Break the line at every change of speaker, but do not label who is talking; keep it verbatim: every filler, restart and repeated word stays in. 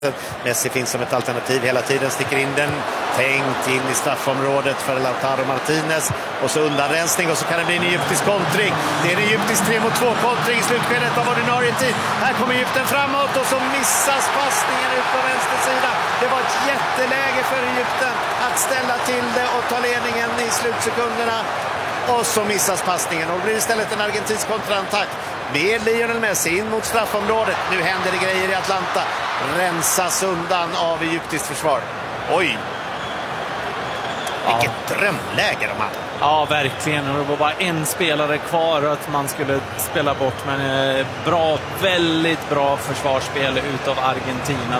Messi finns som ett alternativ hela tiden, sticker in den tänkt in i straffområdet för Lautaro Martinez och så undanrensning och så kan det bli en egyptisk kontring. Det är en egyptisk tre mot två kontring i slutskedet av ordinarie tid. Här kommer Egypten framåt och så missas passningen ut på vänster sida. Det var ett jätteläge för Egypten att ställa till det och ta ledningen i slutsekunderna. Och så missas passningen och det blir istället en argentinsk kontraattack med Lionel Messi in mot straffområdet. Nu händer det grejer i Atlanta. Rensas undan av egyptiskt försvar. Oj! Vilket ja. drömläge de hade.
Ja, verkligen. Det var bara en spelare kvar att man skulle spela bort. Men eh, bra, väldigt bra försvarsspel utav Argentina.